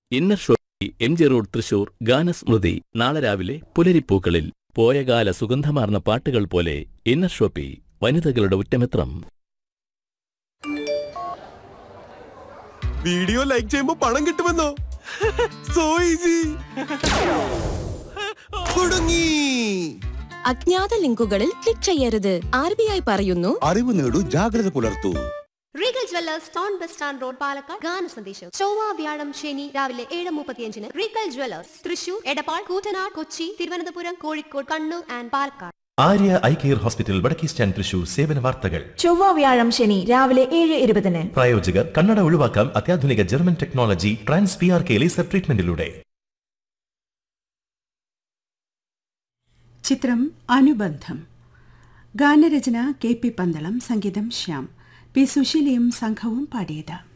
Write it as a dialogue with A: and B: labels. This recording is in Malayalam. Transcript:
A: Inner Shopee MG road Thrissur ഗാനസ്മൃതി നാളെ രാവിലെ പുലരിപ്പൂക്കളിൽ പോയകാല സുഗന്ധമാർന്ന പാട്ടുകൾ പോലെ ഇന്നർ ഷോപ്പി വനിതകളുടെ ഉറ്റമിത്രം.
B: വീഡിയോ ലൈക്ക് ചെയ്യുമ്പോ പണം കിട്ടുമെന്നോ? So easy. കുടുങ്ങി.
C: അജ്ഞാത ലിങ്കുകളിൽ ക്ലിക്ക് ചെയ്യരുത്. RBI പറയുന്നു,
D: അറിവ് നേടൂ, ജാഗ്രത പുലർത്തൂ.
E: Regal Jewellers town bus stand road Palakkad ഗാന സന്ദേശം. ചൊവ്വ വ്യാഴം ശനി രാവിലെ 7:35 Regal Jewellers Thrissur, Edappal, Koottanad, Kochi, Thiruvananthapuram, Kozhikode, Kannur and Palakkad.
F: Arya eye care hospital വടക്കേ സ്റ്റാൻഡ് തൃശൂർ സേവന വാർത്തകൾ.
G: ചൊവ്വ വ്യാഴം ശനി രാവിലെ 7:20.
F: പ്രായോജകർ കണ്ണട ഒഴിവാക്കാം അത്യാധുനിക German technology trans PRK laser ട്രീറ്റ്മെന്റിലൂടെ.
H: ചിത്രം അനുബന്ധം. ഗാനരചന KP പന്തളം, സംഗീതം ശ്യാം. P. സുശീലയും സംഘവും പാടിയത്.